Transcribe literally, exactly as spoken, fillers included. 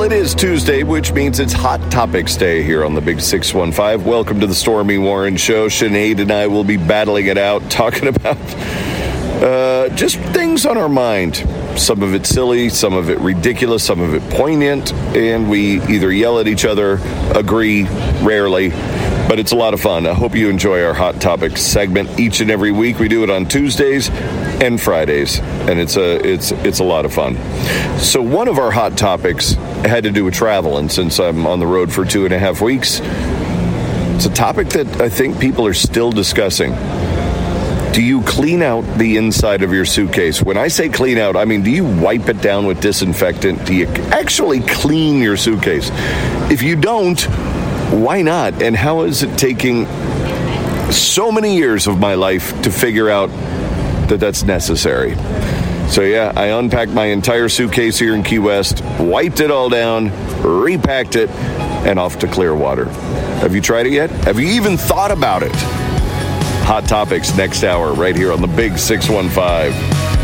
it is Tuesday, which means it's Hot Topics Day here on the Big six one five. Welcome to the Stormy Warren Show. Sinead and I will be battling it out, talking about uh, just things on our mind. Some of it silly, some of it ridiculous, some of it poignant, and we either yell at each other, agree, rarely, but it's a lot of fun. I hope you enjoy our Hot Topics segment each and every week. We do it on Tuesdays and Fridays, and it's a it's it's a lot of fun. So one of our hot topics had to do with travel, and since I'm on the road for two and a half weeks, it's a topic that I think people are still discussing. Do you clean out the inside of your suitcase? When I say clean out, I mean, do you wipe it down with disinfectant? Do you actually clean your suitcase? If you don't, why not? And how is it taking so many years of my life to figure out that that's necessary? So yeah, I unpacked my entire suitcase here in Key West, wiped it all down, repacked it, and off to Clearwater. Have you tried it yet? Have you even thought about it? Hot Topics next hour right here on the Big six one five.